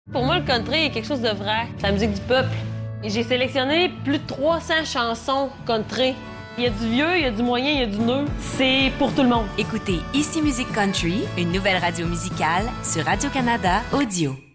Pour moi, le country est quelque chose de vrai. C'est la musique du peuple. Et j'ai sélectionné plus de 300 chansons country. Il y a du vieux, il y a du moyen, il y a du neuf. C'est pour tout le monde. Écoutez Ici Musique Country, une nouvelle radio musicale sur Radio-Canada Audio.